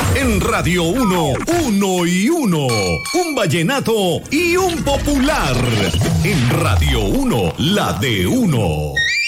En Radio 1, uno y uno. Un vallenato y un popular. En Radio 1, la de uno.